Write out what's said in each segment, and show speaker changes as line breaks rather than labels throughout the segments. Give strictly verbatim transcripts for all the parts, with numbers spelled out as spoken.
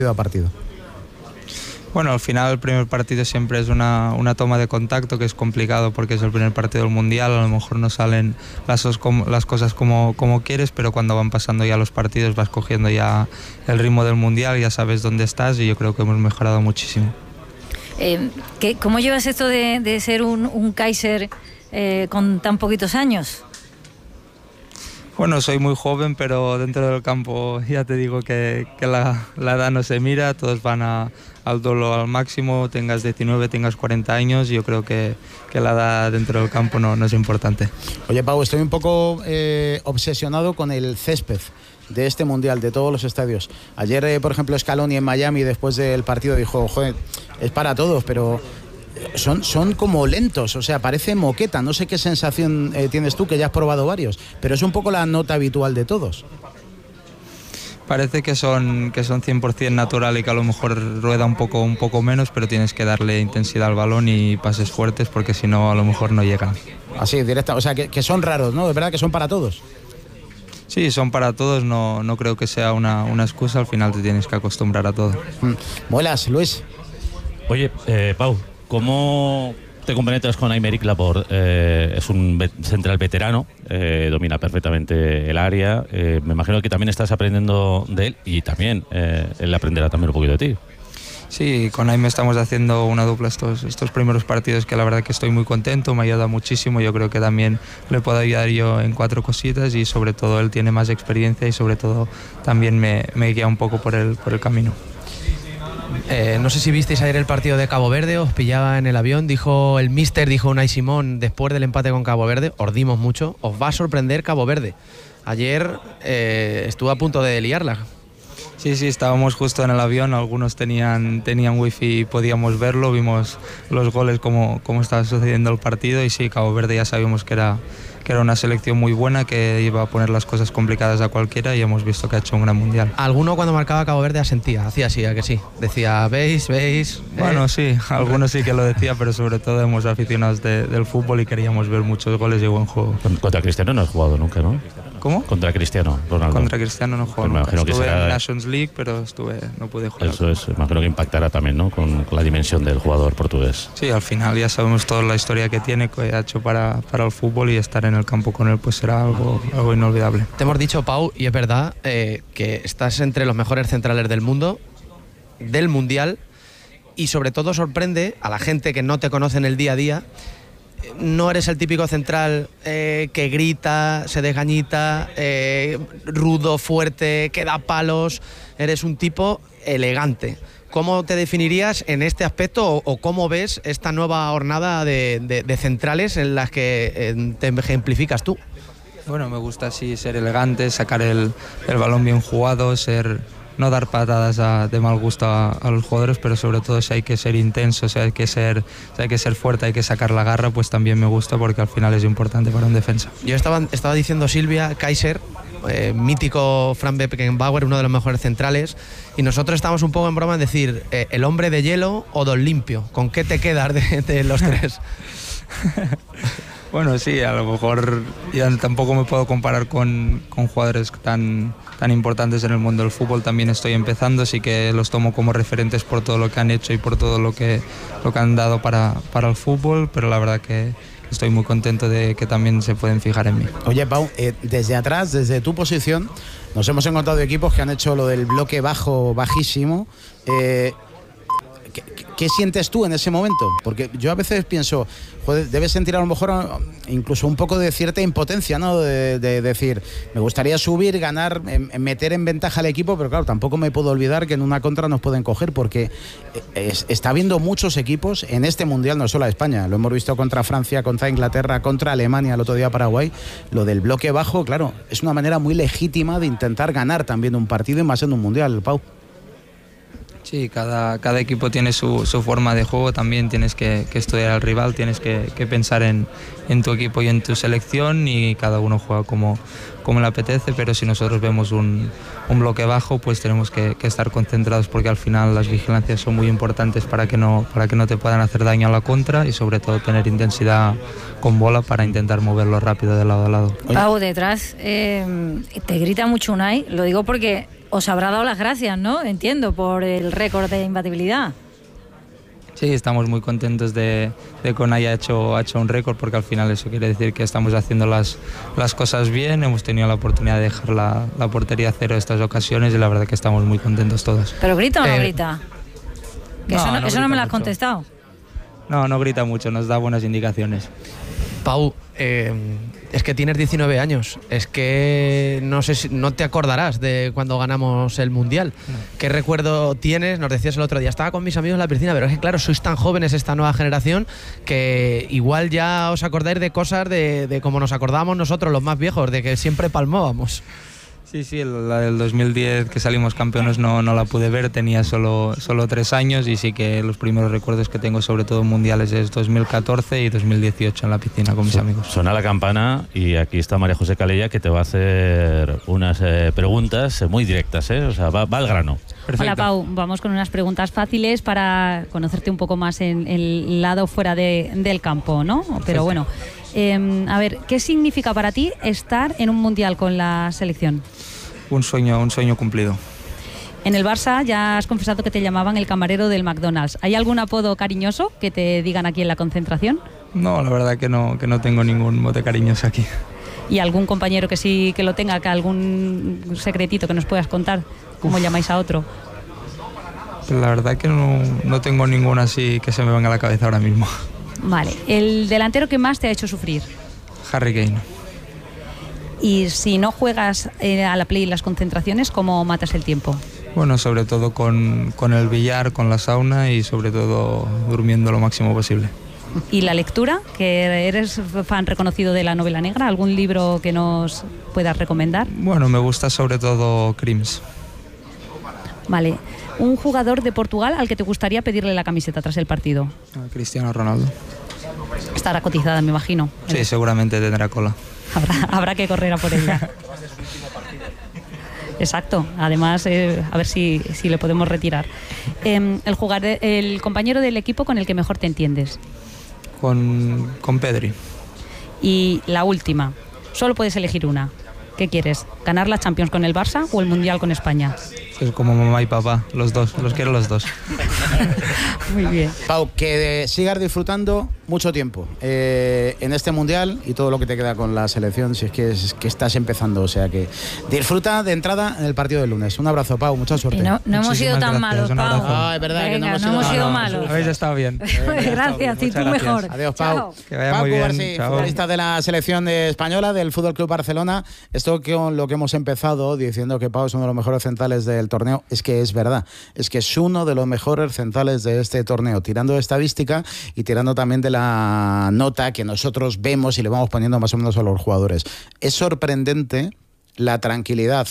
a partido.
Bueno, al final el primer partido siempre es una, una toma de contacto, que es complicado porque es el primer partido del Mundial, a lo mejor no salen las, las cosas como, como quieres, pero cuando van pasando ya los partidos vas cogiendo ya el ritmo del Mundial, ya sabes dónde estás y yo creo que hemos mejorado muchísimo.
Eh, ¿qué, ¿Cómo llevas esto de, de ser un, un Kaiser eh, con tan poquitos años?
Bueno, soy muy joven, pero dentro del campo ya te digo que, que la, la edad no se mira, todos van a, al dolo al máximo, tengas diecinueve, tengas cuarenta años, yo creo que, que la edad dentro del campo no, no es importante.
Oye, Pau, estoy un poco eh, obsesionado con el césped de este Mundial, de todos los estadios. Ayer, eh, por ejemplo, Scaloni en Miami, después del partido, dijo, joder, es para todos, pero... Son, son como lentos, o sea, parece moqueta. No sé qué sensación eh, tienes tú, que ya has probado varios, pero es un poco la nota habitual de todos.
Parece que son, que son cien por ciento natural y que a lo mejor rueda un poco, un poco menos, pero tienes que darle intensidad al balón y pases fuertes porque si no a lo mejor no llegan.
Así, directa, o sea, que, que son raros, ¿no? ¿Es verdad que son para todos?
Sí, son para todos, no, no creo que sea una, una excusa, al final te tienes que acostumbrar a todo.
Mm. Vuelas, Luis.
Oye, eh, Pau, ¿cómo te compenetras con Aymeric Laporte? Eh, es un central veterano, eh, domina perfectamente el área. Eh, me imagino que también estás aprendiendo de él y también eh, él aprenderá también un poquito de ti.
Sí, con Aime estamos haciendo una dupla estos, estos primeros partidos que la verdad que estoy muy contento, me ayuda muchísimo. Yo creo que también le puedo ayudar yo en cuatro cositas y sobre todo él tiene más experiencia y sobre todo también me, me guía un poco por el, por el camino.
Eh, no sé si visteis ayer el partido de Cabo Verde, os pillaba en el avión, dijo el míster, dijo Unai Simón después del empate con Cabo Verde, os dimos mucho, os va a sorprender Cabo Verde. Ayer eh, estuvo a punto de liarla.
Sí, sí, estábamos justo en el avión, algunos tenían, tenían wifi y podíamos verlo, vimos los goles, cómo, cómo estaba sucediendo el partido y sí, Cabo Verde ya sabíamos que era, que era una selección muy buena, que iba a poner las cosas complicadas a cualquiera y hemos visto que ha hecho un gran mundial.
Alguno cuando marcaba Cabo Verde asentía, hacía así, ¿a que sí? Decía, ¿veis? ¿Veis?
Bueno, sí, algunos sí que lo decía, pero sobre todo hemos aficionados de, del fútbol y queríamos ver muchos goles y buen juego.
Contra Cristiano no has jugado nunca, ¿no?
¿Cómo?
Contra Cristiano Ronaldo.
Contra Cristiano no juego
pues
nunca. Estuve
será...
en Nations League, pero estuve, no pude jugar.
Eso es, imagino que impactará también, ¿no? Con, con la dimensión del jugador portugués.
Sí, al final ya sabemos toda la historia que tiene, que ha hecho para, para el fútbol y estar en el campo con él pues será algo, algo inolvidable.
Te hemos dicho, Pau, y es verdad, eh, que estás entre los mejores centrales del mundo, del Mundial, y sobre todo sorprende a la gente que no te conoce en el día a día. No eres el típico central eh, que grita, se desgañita, eh, rudo, fuerte, que da palos. Eres un tipo elegante. ¿Cómo te definirías en este aspecto o, o cómo ves esta nueva jornada de, de, de centrales en las que eh, te ejemplificas tú?
Bueno, me gusta así ser elegante, sacar el, el balón bien jugado, ser... no dar patadas a, de mal gusto a, a los jugadores, pero sobre todo si hay que ser intenso, si hay que ser, si hay que ser fuerte, hay que sacar la garra, pues también me gusta porque al final es importante para un defensa.
Yo estaba, estaba diciendo Silvia, Kaiser, eh, mítico Frank Beckenbauer, uno de los mejores centrales, y nosotros estamos un poco en broma en decir, eh, ¿el hombre de hielo o Don Limpio? ¿Con qué te quedas de, de los tres?
Bueno, sí, a lo mejor ya tampoco me puedo comparar con, con jugadores tan, tan importantes en el mundo del fútbol. También estoy empezando, así que los tomo como referentes por todo lo que han hecho y por todo lo que, lo que han dado para, para el fútbol, pero la verdad que estoy muy contento de que también se pueden fijar en mí.
Oye, Pau, eh, desde atrás, desde tu posición, nos hemos encontrado equipos que han hecho lo del bloque bajo, bajísimo. Eh, ¿Qué, ¿Qué sientes tú en ese momento? Porque yo a veces pienso, joder, debes sentir a lo mejor incluso un poco de cierta impotencia, ¿no? De, de decir, me gustaría subir, ganar, meter en ventaja al equipo, pero claro, tampoco me puedo olvidar que en una contra nos pueden coger, porque es, está habiendo muchos equipos en este Mundial, no solo a España, lo hemos visto contra Francia, contra Inglaterra, contra Alemania, el otro día Paraguay. Lo del bloque bajo, claro, es una manera muy legítima de intentar ganar también un partido y más en un Mundial, Pau.
Sí, cada, cada equipo tiene su, su forma de juego, también tienes que, que estudiar al rival, tienes que, que pensar en, en tu equipo y en tu selección y cada uno juega como, como le apetece, pero si nosotros vemos un, un bloque bajo, pues tenemos que, que estar concentrados porque al final las vigilancias son muy importantes para que, no, para que no te puedan hacer daño a la contra y sobre todo tener intensidad con bola para intentar moverlo rápido de lado a lado.
Pau, detrás eh, te grita mucho Unai, lo digo porque os habrá dado las gracias, ¿no? Entiendo, por el récord de imbatibilidad.
Sí, estamos muy contentos de, de que haya hecho, ha hecho un récord, porque al final eso quiere decir que estamos haciendo las, las cosas bien. Hemos tenido la oportunidad de dejar la, la portería a cero estas ocasiones y la verdad que estamos muy contentos todos.
¿Pero grita o no
Eh,
grita? Que
no,
eso no,
no
eso no me lo has
grita mucho.
contestado.
No, no grita mucho, nos da buenas indicaciones.
Pau, eh, es que tienes diecinueve años, es que no sé si no te acordarás de cuando ganamos el Mundial. No. ¿Qué recuerdo tienes? Nos decías el otro día, estaba con mis amigos en la piscina, pero es que claro, sois tan jóvenes esta nueva generación que igual ya os acordáis de cosas de, de como nos acordábamos nosotros, los más viejos, de que siempre palmábamos.
Sí, sí, la del dos mil diez que salimos campeones no, no la pude ver, tenía solo, solo tres años y sí que los primeros recuerdos que tengo sobre todo mundiales es dos mil catorce y dos mil dieciocho en la piscina con mis amigos.
Suena la campana y aquí está María José Calella, que te va a hacer unas eh, preguntas muy directas, ¿eh? O sea, va, va al grano.
Perfecto.
Hola Pau, vamos con unas preguntas fáciles para conocerte un poco más en el lado fuera de, del campo, ¿no? Pero bueno, eh, a ver, ¿qué significa para ti estar en un mundial con la selección?
Un sueño, un sueño cumplido.
En el Barça ya has confesado que te llamaban el camarero del McDonald's. ¿Hay algún apodo cariñoso que te digan aquí en la concentración?
No, la verdad que no, que no tengo ningún mote cariñoso aquí.
¿Y algún compañero que sí que lo tenga, que algún secretito que nos puedas contar? ¿Cómo Uf. llamáis a otro?
La verdad que no, no tengo ninguno así que se me venga a la cabeza ahora mismo.
Vale, ¿el delantero que más te ha hecho sufrir?
Harry Kane.
Y si no juegas eh, a la play en las concentraciones, ¿cómo matas el tiempo?
Bueno, sobre todo con, con el billar, con la sauna y sobre todo durmiendo lo máximo posible.
¿Y la lectura? ¿Que eres fan reconocido de la novela negra? ¿Algún libro que nos puedas recomendar?
Bueno, me gusta sobre todo Crims.
Vale. ¿Un jugador de Portugal al que te gustaría pedirle la camiseta tras el partido?
Cristiano Ronaldo.
Estará cotizada, me imagino.
Sí, seguramente tendrá cola.
Habrá, habrá que correr a por ella. Exacto. Además, eh, a ver si, si le podemos retirar. Eh, el, jugar de, el compañero del equipo con el que mejor te entiendes.
Con, con Pedri.
Y la última. Solo puedes elegir una. ¿Qué quieres? ¿Ganar la Champions con el Barça o el Mundial con España?
Es como mamá y papá, los dos, los quiero los dos.
Muy bien.
Pau, que sigas disfrutando mucho tiempo eh, en este Mundial y todo lo que te queda con la selección, si es que, es que estás empezando, o sea que disfruta de entrada en el partido del lunes. Un abrazo, Pau, mucha suerte.
Y no, no hemos sido tan malos, Pau.
Ah, es verdad.
Venga,
que no hemos
no
sido,
hemos sido
no,
malos.
Habéis estado bien.
Gracias, y tú
gracias.
mejor.
Adiós, Pau.
Chao.
Que vaya
Pau
muy bien.
Cubarsí,
Chao.
futbolista de la selección española del Fútbol Club Barcelona. Esto que con lo que hemos empezado diciendo que Pau es uno de los mejores centrales del torneo, es que es verdad. Es que es uno de los mejores centrales de este torneo, tirando de estadística y tirando también de la nota que nosotros vemos y le vamos poniendo más o menos a los jugadores. Es sorprendente la tranquilidad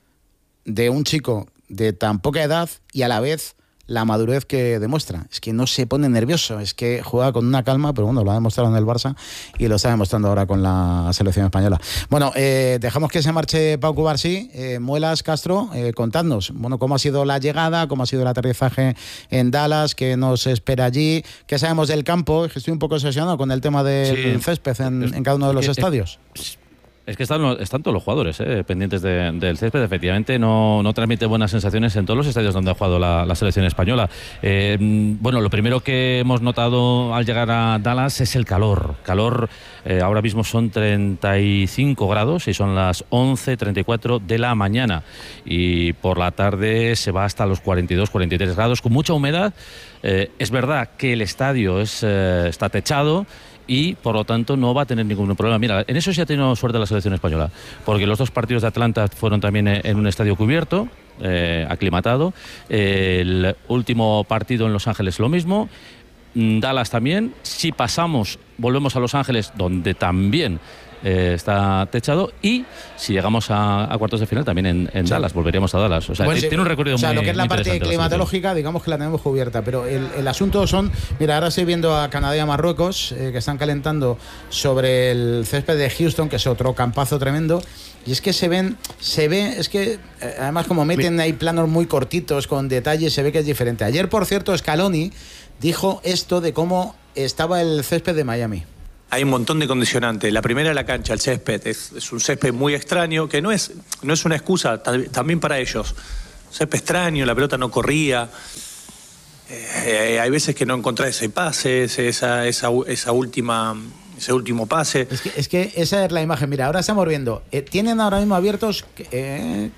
de un chico de tan poca edad y a la vez la madurez que demuestra. Es que no se pone nervioso, es que juega con una calma, pero bueno, lo ha demostrado en el Barça y lo está demostrando ahora con la selección española. Bueno, eh, dejamos que se marche Pau Cubarsí. eh, Muelas, Castro, eh, contadnos, bueno, cómo ha sido la llegada, cómo ha sido el aterrizaje en Dallas, qué nos espera allí, qué sabemos del campo. Estoy un poco obsesionado con el tema del
Sí.
césped en, en cada uno de los
Es-
estadios.
Es que están, los- están todos los jugadores eh, pendientes de- del césped. Efectivamente, no, no transmite buenas sensaciones en todos los estadios donde ha jugado la, la selección española. Eh, mm, bueno, lo primero que hemos notado al llegar a Dallas es el calor. Calor, eh, ahora mismo son treinta y cinco grados y son las once treinta y cuatro de la mañana. Y por la tarde se va hasta los cuarenta y dos, cuarenta y tres grados, con mucha humedad. Eh, es verdad que el estadio es, eh, está techado y por lo tanto no va a tener ningún problema. Mira, en eso sí ha tenido suerte la selección española, porque los dos partidos de Atlanta fueron también en un estadio cubierto, eh, aclimatado. El último partido en Los Ángeles lo mismo. Dallas también. Si pasamos, volvemos a Los Ángeles, donde también eh, está techado, y si llegamos a, a cuartos de final también en, en sí. Dallas, volveríamos a Dallas. O sea,
Bueno,
tiene un recorrido
o sea,
muy
lo que es la
muy
parte
interesante
climatológica, digamos que la tenemos cubierta, pero el, el asunto son, mira, ahora estoy viendo a Canadá y a Marruecos eh, que están calentando sobre el césped de Houston, que es otro campazo tremendo, y es que se ven, se ve, es que eh, además como meten ahí planos muy cortitos con detalles, se ve que es diferente. Ayer, por cierto, Scaloni dijo esto de cómo estaba el césped de Miami.
hay un montón de condicionantes. La primera, la cancha, el césped. Es, es un césped muy extraño, que no es, no es una excusa también para ellos. Césped extraño, la pelota no corría. Eh, hay veces que no encontrás ese pase, esa, esa, esa última, ese último pase.
Es que, es que esa es la imagen. Mira, ahora estamos viendo. Eh, tienen ahora mismo abiertos eh,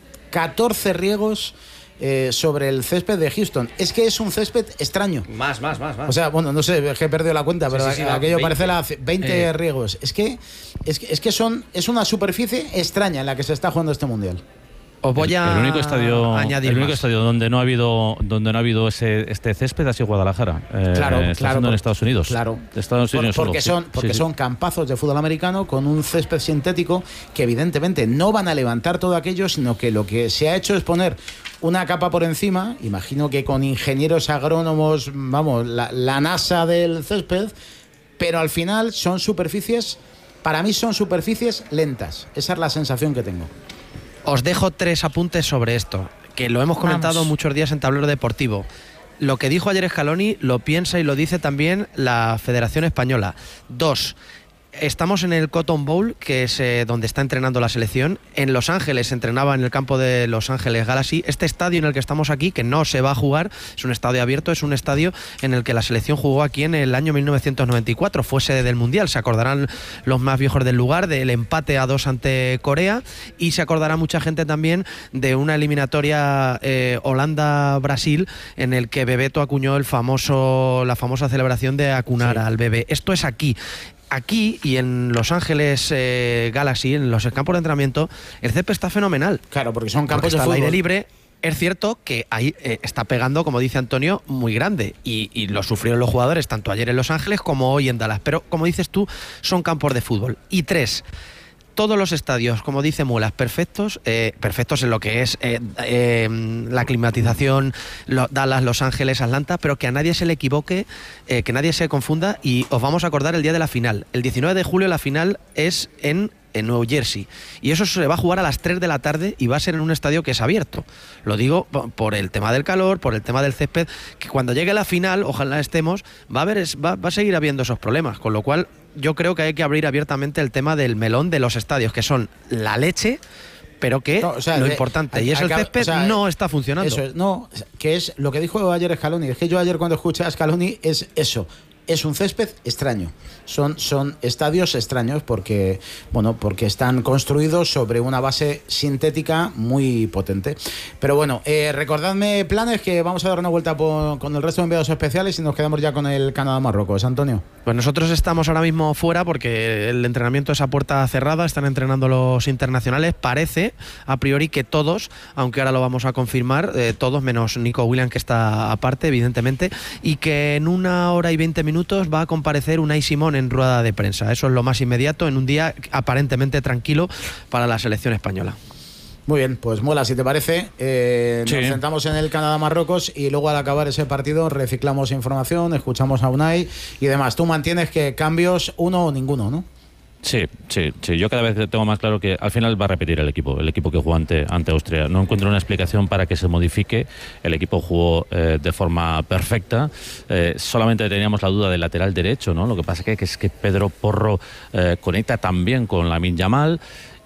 catorce riegos eh, sobre el césped de Houston. Es que es un césped extraño.
Más, más, más, más.
O sea, bueno, no sé, es que he perdido la cuenta, pero sí, sí, sí, aquello
veinte.
parece la veinte
eh.
riegos. Es que, es que, es que son, es una superficie extraña en la que se está jugando este mundial.
Os voy a
el, el único estadio,
añadir
el único
más.
estadio donde no ha habido, donde no ha habido ese, este césped ha sido Guadalajara. Eh,
Claro,
está
claro.
siendo en Estados Unidos.
Claro.
Estados Unidos
Por, porque
solo.
son, porque
Sí, sí.
son campazos de fútbol americano con un césped sintético que evidentemente no van a levantar todo aquello, sino que lo que se ha hecho es poner una capa por encima, imagino que con ingenieros agrónomos, vamos, la, la NASA del césped, pero al final son superficies, para mí son superficies lentas. Esa es la sensación que tengo.
Os dejo tres apuntes sobre esto, que lo hemos comentado
Vamos.
muchos días en Tablero Deportivo. Lo que dijo ayer Scaloni lo piensa y lo dice también la Federación Española. Dos, estamos en el Cotton Bowl, que es eh, donde está entrenando la selección. En Los Ángeles entrenaba en el campo de Los Ángeles Galaxy. Este estadio en el que estamos aquí, que no se va a jugar, es un estadio abierto, es un estadio en el que la selección jugó aquí en el año mil novecientos noventa y cuatro. Fue sede del Mundial. Se acordarán los más viejos del lugar del empate a dos ante Corea, y se acordará mucha gente también de una eliminatoria eh, Holanda-Brasil en el que Bebeto acuñó el famoso, la famosa celebración de acunar
Sí.
al bebé. Esto es aquí. Aquí y en Los Ángeles eh, Galaxy, en los campos de entrenamiento, el césped está fenomenal.
Claro, porque son
Porque
campos
está
de
al
fútbol.
aire libre. Es cierto que ahí eh, está pegando, como dice Antonio, muy grande, y, y lo sufrieron los jugadores tanto ayer en Los Ángeles como hoy en Dallas. Pero como dices tú, son campos de fútbol. Y tres, todos los estadios, como dice Mulas, perfectos, eh, perfectos en lo que es eh, eh, la climatización, lo, Dallas, Los Ángeles, Atlanta, pero que a nadie se le equivoque, eh, que nadie se confunda, y os vamos a acordar el día de la final. El diecinueve de julio la final es en en New Jersey, y eso se va a jugar a las tres de la tarde y va a ser en un estadio que es abierto. Lo digo por el tema del calor, por el tema del césped, que cuando llegue la final, ojalá estemos, va a haber, va, va a seguir habiendo esos problemas, con lo cual yo creo que hay que abrir abiertamente el tema del melón de los estadios, que son la leche, pero que
No, o sea,
lo
de-
importante,
hay-
y es
hay
el
que-
césped,
o sea,
no está funcionando.
Eso es, no, que es lo que dijo ayer Scaloni. Es que yo ayer cuando escuché a Scaloni es eso. Es un césped extraño. Son, son estadios extraños porque, bueno, porque están construidos sobre una base sintética muy potente. Pero bueno, eh, recordadme planes, que vamos a dar una vuelta por- con el resto de enviados especiales y nos quedamos ya con el Canadá-Marruecos. Antonio.
Pues nosotros estamos ahora mismo fuera porque el entrenamiento es a puerta cerrada, están entrenando los internacionales. Parece, a priori, que todos, aunque ahora lo vamos a confirmar, eh, todos menos Nico Williams, que está aparte, evidentemente, y que en una hora y veinte minutos va a comparecer Unai Simón en rueda de prensa. Eso es lo más inmediato, en un día aparentemente tranquilo para la selección española.
Muy bien, pues mola, si te parece. Eh,
Sí.
Nos sentamos en el Canadá-Marruecos y luego al acabar ese partido reciclamos información, escuchamos a Unai y demás. Tú mantienes que cambios uno o ninguno, ¿no?
Sí, sí, sí. Yo cada vez tengo más claro que al final va a repetir el equipo, el equipo que jugó ante, ante Austria. No encuentro una explicación para que se modifique. El equipo jugó eh, de forma perfecta. Eh, solamente teníamos la duda del lateral derecho, ¿no? Lo que pasa que, que es que Pedro Porro eh, conecta también con Lamine Yamal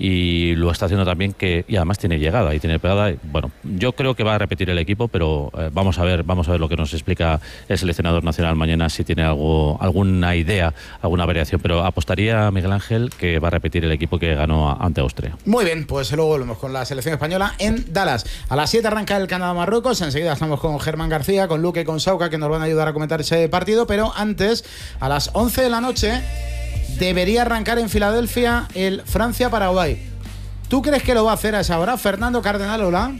y lo está haciendo también, que y además tiene llegada y tiene pegada. Bueno, yo creo que va a repetir el equipo, pero eh, vamos a ver, vamos a ver lo que nos explica el seleccionador nacional mañana, si tiene algo, alguna idea, alguna variación. Pero apostaría a Miguel Ángel que va a repetir el equipo que ganó a, ante Austria.
Muy bien, pues luego volvemos con la selección española en Dallas. A las siete arranca el Canadá-Marruecos. Enseguida estamos con Germán García, con Luque y con Sauca, que nos van a ayudar a comentar ese partido. Pero antes, a las once de la noche, debería arrancar en Filadelfia el Francia-Paraguay. ¿Tú crees que lo va a hacer a esa hora? Fernando Cardenal, hola.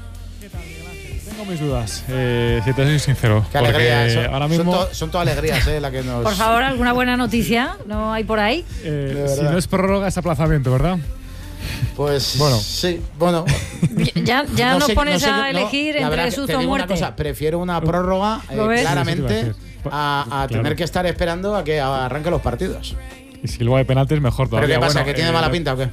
Tengo mis dudas, eh, si te soy sincero.
Qué
porque
alegría. Son,
ahora mismo,
son, to, son todas alegrías, eh, la que nos...
Por favor, ¿alguna buena noticia? ¿No hay por ahí?
eh, si no es prórroga, es aplazamiento, ¿verdad?
Pues
Bueno.
sí, bueno.
Ya, ya
No
nos
sé-
pones
no sé,
a
no,
elegir
la verdad
entre
que
susto
te
o
digo una
muerte.
cosa, prefiero una prórroga eh,
¿Lo ves?
claramente
Sí, eso te iba a decir.
a, a
Claro.
tener que estar esperando a que arranquen los partidos.
Y si luego hay penaltis, mejor
¿Pero
todavía.
qué pasa?
Bueno,
¿Que tiene
eh,
mala
lo-
pinta o qué?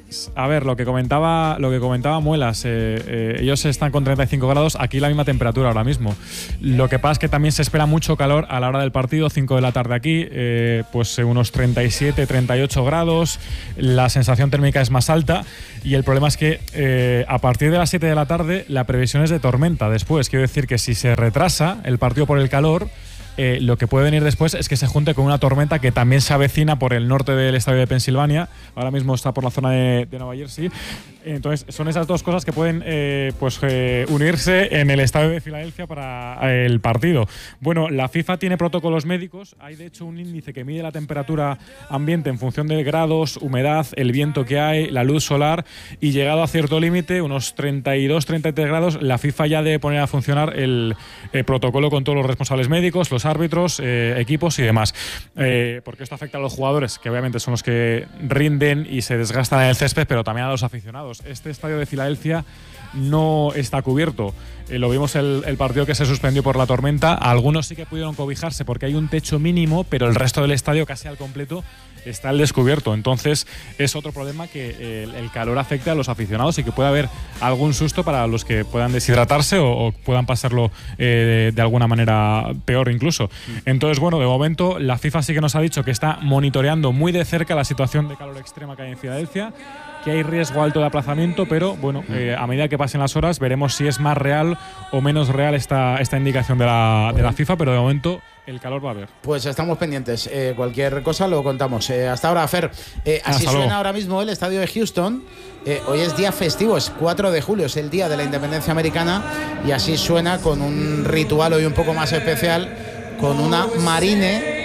A ver, lo que comentaba, lo que comentaba Muelas, eh, eh, ellos están con treinta y cinco grados, aquí la misma temperatura ahora mismo. Lo que pasa es que también se espera mucho calor a la hora del partido, cinco de la tarde aquí, eh, pues unos treinta y siete, treinta y ocho grados, la sensación térmica es más alta y el problema es que eh, a partir de las siete de la tarde la previsión es de tormenta después. Quiero decir que si se retrasa el partido por el calor, Eh, lo que puede venir después es que se junte con una tormenta que también se avecina por el norte del estadio de Pensilvania. Ahora mismo está por la zona de, de Nueva Jersey. Entonces, son esas dos cosas que pueden eh, pues, eh, unirse en el estadio de Filadelfia para el partido. Bueno, la FIFA tiene protocolos médicos. Hay, de hecho, un índice que mide la temperatura ambiente en función de grados, humedad, el viento que hay, la luz solar. Y llegado a cierto límite, unos treinta y dos, treinta y tres grados, la FIFA ya debe poner a funcionar el, el protocolo con todos los responsables médicos, los árbitros, eh, equipos y demás. Eh, porque esto afecta a los jugadores, que obviamente son los que rinden y se desgastan en el césped, pero también a los aficionados. Este estadio de Filadelfia no está cubierto. Eh, lo vimos el, el partido que se suspendió por la tormenta. Algunos sí que pudieron cobijarse porque hay un techo mínimo, pero el resto del estadio casi al completo está al descubierto. Entonces es otro problema que el, el calor afecta a los aficionados y que puede haber algún susto para los que puedan deshidratarse o, o puedan pasarlo eh, de alguna manera peor incluso. Entonces, bueno, de momento la FIFA sí que nos ha dicho que está monitoreando muy de cerca la situación de calor extrema que hay en Filadelfia, que hay riesgo alto de aplazamiento, pero bueno, eh, a medida que pasen las horas veremos si es más real o menos real esta, esta indicación de la, de la FIFA, pero de momento el calor va a haber.
Pues estamos pendientes. Eh, cualquier cosa lo contamos. Eh, hasta ahora, Fer. Eh, así
Hasta
suena
luego.
ahora mismo el estadio de Houston. Eh, hoy es día festivo, es cuatro de julio, es el día de la independencia americana. Y así suena con un ritual hoy un poco más especial, con una marine